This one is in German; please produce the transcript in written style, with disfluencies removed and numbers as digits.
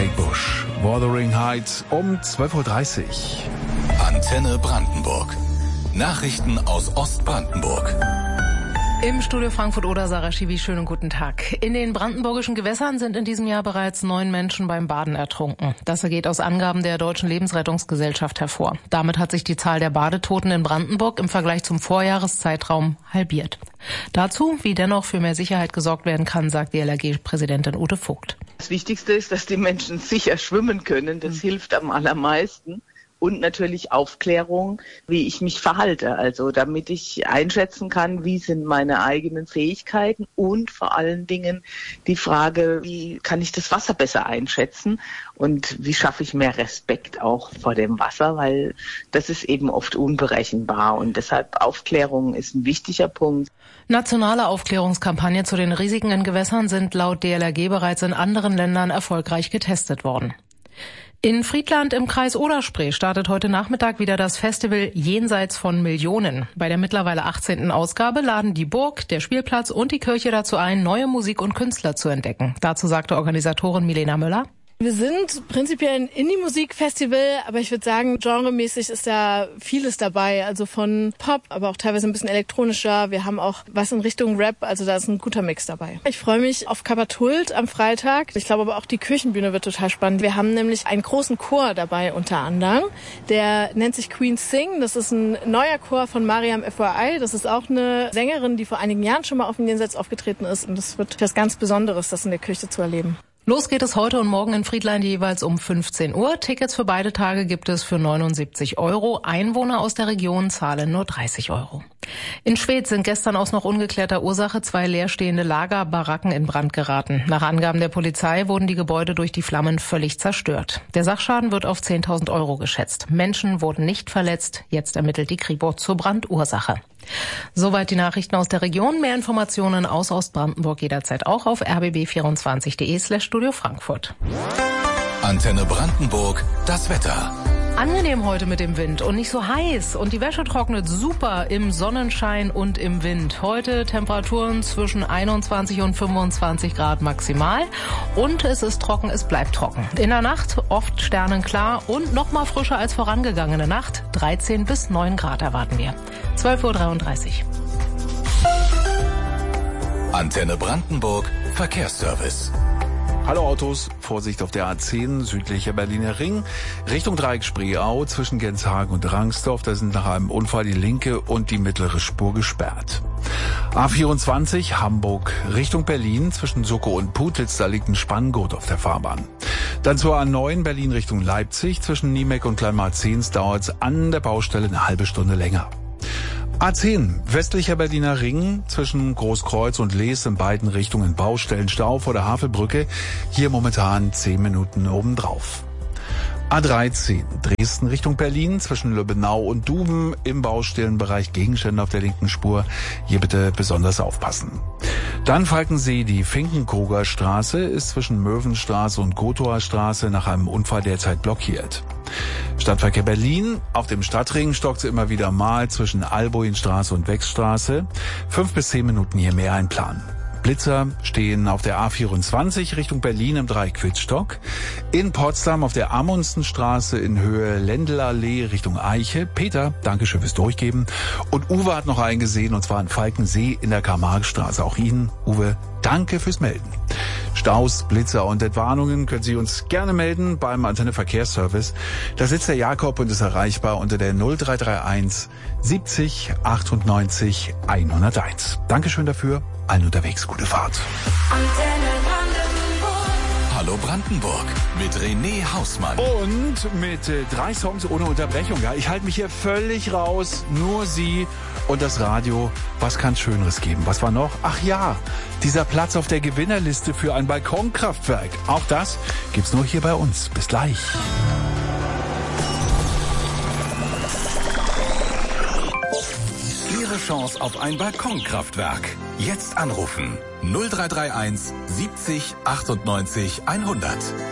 Kate Bush. Wuthering Heights um 12.30 Uhr. Antenne Brandenburg. Nachrichten aus Ostbrandenburg. Im Studio Frankfurt-Oder, Sarah Schiwi, schönen guten Tag. In den brandenburgischen Gewässern sind in diesem Jahr bereits 9 Menschen beim Baden ertrunken. Das geht aus Angaben der Deutschen Lebensrettungsgesellschaft hervor. Damit hat sich die Zahl der Badetoten in Brandenburg im Vergleich zum Vorjahreszeitraum halbiert. Dazu, wie dennoch für mehr Sicherheit gesorgt werden kann, sagt die LRG-Präsidentin Ute Vogt. Das Wichtigste ist, dass die Menschen sicher schwimmen können. Das hilft am allermeisten. Und natürlich Aufklärung, wie ich mich verhalte, also damit ich einschätzen kann, wie sind meine eigenen Fähigkeiten und vor allen Dingen die Frage, wie kann ich das Wasser besser einschätzen und wie schaffe ich mehr Respekt auch vor dem Wasser, weil das ist eben oft unberechenbar und deshalb Aufklärung ist ein wichtiger Punkt. Nationale Aufklärungskampagnen zu den Risiken in Gewässern sind laut DLRG bereits in anderen Ländern erfolgreich getestet worden. In Friedland im Kreis Oder-Spree startet heute Nachmittag wieder das Festival Jenseits von Millionen. Bei der mittlerweile 18. Ausgabe laden die Burg, der Spielplatz und die Kirche dazu ein, neue Musik und Künstler zu entdecken. Dazu sagte Organisatorin Milena Müller: Wir sind prinzipiell ein Indie-Musik-Festival, aber ich würde sagen, genremäßig ist da vieles dabei. Also von Pop, aber auch teilweise ein bisschen elektronischer. Wir haben auch was in Richtung Rap, also da ist ein guter Mix dabei. Ich freue mich auf Kabatult am Freitag. Ich glaube aber auch die Kirchenbühne wird total spannend. Wir haben nämlich einen großen Chor dabei unter anderem. Der nennt sich Queen Sing. Das ist ein neuer Chor von Mariam FYI. Das ist auch eine Sängerin, die vor einigen Jahren schon mal auf dem Jenseits aufgetreten ist. Und das wird was ganz Besonderes, das in der Kirche zu erleben. Los geht es heute und morgen in Friedland jeweils um 15 Uhr. Tickets für beide Tage gibt es für 79 €. Einwohner aus der Region zahlen nur 30 €. In Schwedt sind gestern aus noch ungeklärter Ursache 2 leerstehende Lagerbaracken in Brand geraten. Nach Angaben der Polizei wurden die Gebäude durch die Flammen völlig zerstört. Der Sachschaden wird auf 10.000 € geschätzt. Menschen wurden nicht verletzt. Jetzt ermittelt die Kripo zur Brandursache. Soweit die Nachrichten aus der Region. Mehr Informationen aus Ostbrandenburg jederzeit auch auf rbb24.de/Studio Frankfurt. Antenne Brandenburg, das Wetter. Angenehm heute mit dem Wind und nicht so heiß. Und die Wäsche trocknet super im Sonnenschein und im Wind. Heute Temperaturen zwischen 21 und 25 Grad maximal. Und es ist trocken, es bleibt trocken. In der Nacht oft sternenklar und noch mal frischer als vorangegangene Nacht. 13 bis 9 Grad erwarten wir. 12.33 Uhr. Antenne Brandenburg, Verkehrsservice. Hallo Autos, Vorsicht auf der A10, südlicher Berliner Ring, Richtung Dreieck Spreeau zwischen Genshagen und Rangsdorf. Da sind nach einem Unfall die linke und die mittlere Spur gesperrt. A24 Hamburg Richtung Berlin zwischen Suckow und Putlitz, da liegt ein Spanngurt auf der Fahrbahn. Dann zur A9 Berlin Richtung Leipzig zwischen Niemek und Kleinmarzens dauert es an der Baustelle eine halbe Stunde länger. A10, westlicher Berliner Ring, zwischen Großkreuz und Lees in beiden Richtungen Baustellenstau vor der Havelbrücke. Hier momentan 10 Minuten obendrauf. A13, Dresden Richtung Berlin, zwischen Löbenau und Duben im Baustellenbereich Gegenstände auf der linken Spur. Hier bitte besonders aufpassen. Dann Falkensee, die Finkenkruger Straße ist zwischen Möwenstraße und Gothoer Straße nach einem Unfall derzeit blockiert. Stadtverkehr Berlin, auf dem Stadtring stockt es immer wieder mal zwischen Albuinstraße und Wechsstraße. 5 bis 10 Minuten hier mehr einplanen. Blitzer stehen auf der A24 Richtung Berlin im Dreieck Quitzstock. In Potsdam auf der Amundsenstraße in Höhe Lendelallee Richtung Eiche. Peter, Dankeschön fürs Durchgeben. Und Uwe hat noch einen gesehen, und zwar in Falkensee in der Karl-Marx-Straße. Auch Ihnen, Uwe, danke fürs Melden. Staus, Blitzer und Entwarnungen können Sie uns gerne melden beim Antenne Verkehrsservice. Da sitzt der Jakob und ist erreichbar unter der 0331 70 98 101. Dankeschön dafür. Allen unterwegs gute Fahrt. Antenne Brandenburg. Hallo Brandenburg mit René Hausmann. Und mit 3 Songs ohne Unterbrechung. Ja, ich halte mich hier völlig raus. Nur Sie und das Radio. Was kann es Schöneres geben? Was war noch? Ach ja, dieser Platz auf der Gewinnerliste für ein Balkonkraftwerk. Auch das gibt's nur hier bei uns. Bis gleich. Ihre Chance auf ein Balkonkraftwerk. Jetzt anrufen. 0331 70 98 100.